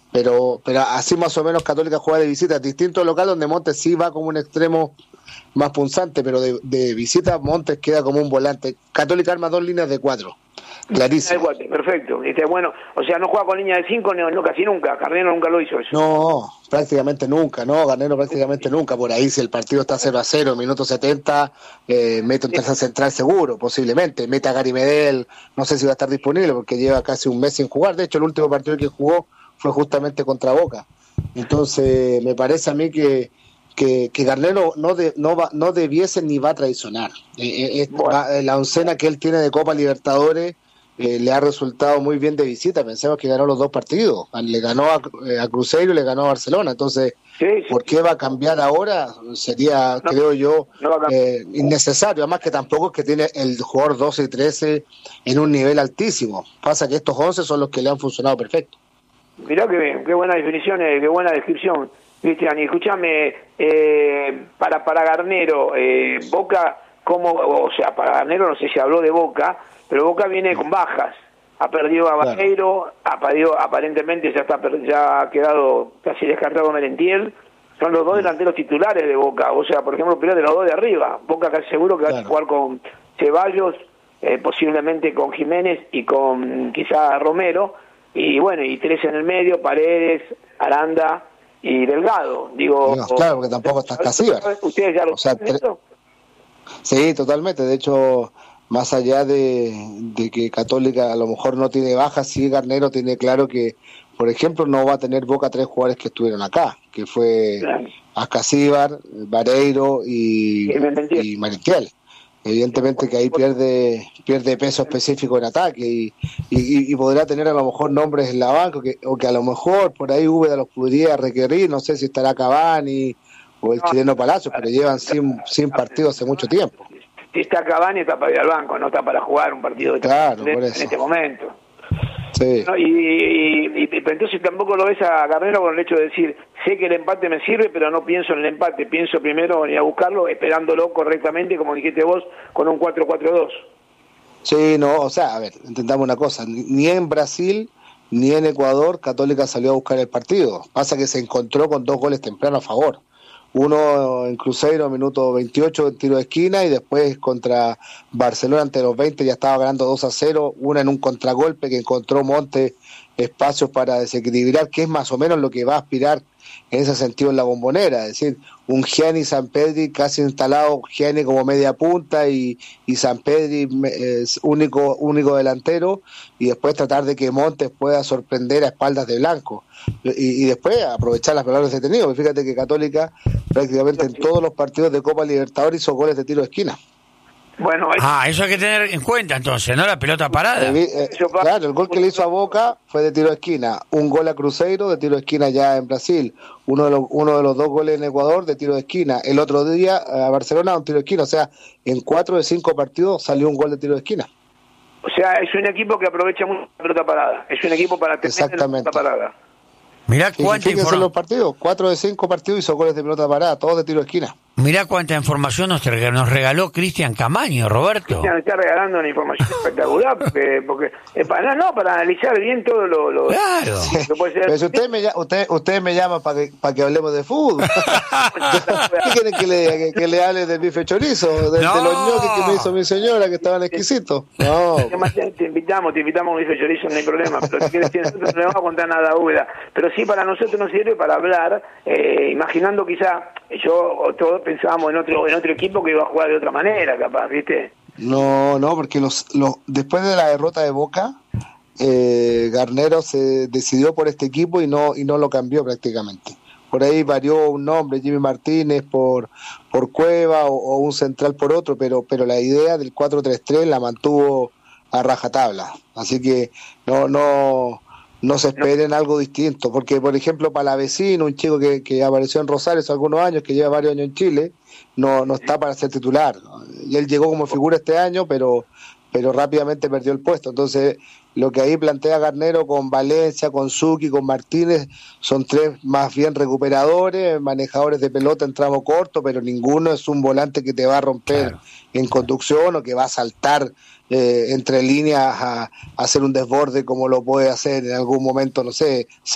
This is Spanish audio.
pero así más o menos Católica juega de visita, distinto al local donde Montes sí va como un extremo más punzante, pero de visita Montes queda como un volante. Católica arma 2 líneas de 4, clarísimo. Perfecto. Bueno, o sea, no juega con línea de 5 no, casi nunca. Garnero nunca lo hizo eso. No, prácticamente nunca, ¿no? Garnero prácticamente nunca. Por ahí, si el partido está 0-0, minuto 70, mete un tercer central seguro, posiblemente. Mete a Gary Medel, no sé si va a estar disponible porque lleva casi un mes sin jugar. De hecho, el último partido que jugó fue justamente contra Boca. Entonces, me parece a mí que Garnero no debiese ni va a traicionar. La oncena que él tiene de Copa Libertadores le ha resultado muy bien de visita. Pensemos que ganó los 2 partidos, le ganó a Cruzeiro y le ganó a Barcelona. Entonces, ¿por qué va a cambiar ahora? Sería, creo yo, innecesario. Además que tampoco es que tiene el jugador 12 y 13 en un nivel altísimo. Pasa que estos 11 son los que le han funcionado perfecto. Mirá qué buena definición, qué buena descripción, Cristian. Y escúchame, para Garnero, Boca, ¿cómo? O sea, para Garnero no sé si habló de Boca, pero Boca viene con bajas. Ha perdido a Barreiro, aparentemente ya ha quedado casi descartado Merentiel. Son los 2 delanteros titulares de Boca. O sea, por ejemplo, de los 2 de arriba. Boca casi seguro que va a jugar con Ceballos, posiblemente con Jiménez y con quizá Romero. Y bueno, y 3 en el medio, Paredes, Aranda y Delgado. Claro, porque tampoco está Casilla. ¿Ustedes ya lo saben esto? Sí, totalmente. De hecho, más allá de que Católica a lo mejor no tiene bajas, sí Garnero tiene claro que, por ejemplo, no va a tener Boca 3 jugadores que estuvieron acá, que fue Ascasíbar, Vareiro y Merentiel. Evidentemente que ahí pierde peso específico en ataque y podrá tener a lo mejor nombres en la banca o que a lo mejor por ahí Úbeda los podría requerir, no sé si estará Cavani o el chileno Palacios, pero llevan sin partido hace mucho tiempo. Si está Cavani está para ir al banco, no está para jugar un partido en este momento. Sí. ¿No? Pero entonces tampoco lo ves a Garnero con el hecho de decir, sé que el empate me sirve, pero no pienso en el empate, pienso primero en ir a buscarlo, esperándolo correctamente, como dijiste vos, con un 4-4-2. Sí, no, o sea, a ver, entendamos una cosa, ni en Brasil ni en Ecuador Católica salió a buscar el partido, pasa que se encontró con 2 goles temprano a favor. Uno en Cruzeiro, minuto 28, en tiro de esquina, y después contra Barcelona ante los 20 ya estaba ganando 2-0, una en un contragolpe que encontró Montes espacios para desequilibrar, que es más o menos lo que va a aspirar en ese sentido en la Bombonera, es decir, un Gianni Sampedri casi instalado, Gianni como media punta y Sampedri único delantero, y después tratar de que Montes pueda sorprender a espaldas de Blanco y después aprovechar las palabras detenidas. Fíjate que Católica prácticamente en todos los partidos de Copa Libertadores hizo goles de tiro de esquina. Bueno, eso hay que tener en cuenta entonces, ¿no? La pelota parada. Claro, el gol que le hizo a Boca fue de tiro de esquina, un gol a Cruzeiro de tiro de esquina ya en Brasil, uno de los 2 goles en Ecuador de tiro de esquina, el otro día a Barcelona un tiro de esquina, o sea, en 4 de 5 partidos salió un gol de tiro de esquina. O sea, es un equipo que aprovecha mucho la pelota parada, es un equipo para tener la pelota parada. Mirá cuánta información. Los partidos, 4 de 5 partidos hizo goles de pelota parada, todos de tiro de esquina. Mirá cuánta información nos regaló Cristian Camaño, Roberto. Cristian está regalando una información espectacular, porque para analizar bien todo lo claro. Que puede ser. Pero si ustedes me llaman para que hablemos de fútbol. ¿Qué quieren que le diga? ¿Que le hable del bife chorizo? De los ñoquis que me hizo mi señora, que estaban exquisitos. No. Te invitamos a un bife chorizo, no hay problema. Pero si quieres, nosotros no le vamos a contar nada a Úbeda. Pero sí, para nosotros nos sirve para hablar, imaginando quizá, todos pensábamos en otro equipo que iba a jugar de otra manera, capaz, ¿viste? No, porque después de la derrota de Boca, Garnero se decidió por este equipo y no lo cambió prácticamente. Por ahí varió un nombre, Jimmy Martínez por Cueva o un central por otro, pero la idea del 4-3-3 la mantuvo a rajatabla. Así que no se esperen algo distinto, porque por ejemplo Palavecino, un chico que apareció en Rosario hace algunos años, que lleva varios años en Chile, no está para ser titular, y él llegó como figura este año, pero rápidamente perdió el puesto. Entonces lo que ahí plantea Garnero con Valencia, con Zucchi, con Martínez, son 3 más bien recuperadores, manejadores de pelota en tramo corto, pero ninguno es un volante que te va a romper en conducción o que va a saltar entre líneas a hacer un desborde como lo puede hacer en algún momento, no sé,